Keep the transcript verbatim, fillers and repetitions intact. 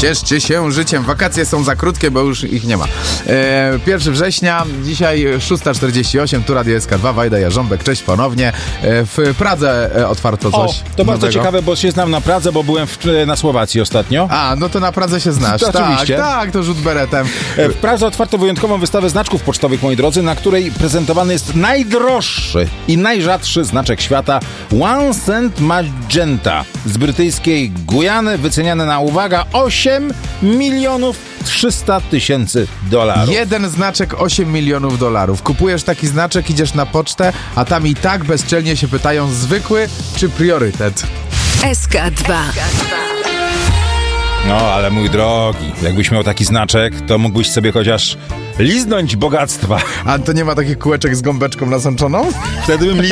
Cieszcie się życiem. Wakacje są za krótkie, bo już ich nie ma. E, pierwszego września, dzisiaj szósta czterdzieści osiem, tu Radio S K dwa, Wajda Jarząbek, cześć ponownie. E, w Pradze e, otwarto coś O, to bardzo nowego. ciekawe, bo się znam na Pradze, bo byłem w, na Słowacji ostatnio. A, no to na Pradze się znasz. To tak, oczywiście. tak, to rzut beretem. E, W Pradze otwarto wyjątkową wystawę znaczków pocztowych, moi drodzy, na której prezentowany jest najdroższy i najrzadszy znaczek świata One Cent Magenta z brytyjskiej Gujany, wyceniany na, uwaga, osiem milionów trzysta tysięcy dolarów. Jeden znaczek, osiem milionów dolarów. Kupujesz taki znaczek, idziesz na pocztę, a tam i tak bezczelnie się pytają, zwykły czy priorytet? S K dwa. No, ale mój drogi, jakbyś miał taki znaczek, to mógłbyś sobie chociaż liznąć bogactwa. A to nie ma takich kółeczek z gąbeczką nasączoną? Wtedy bym liznął.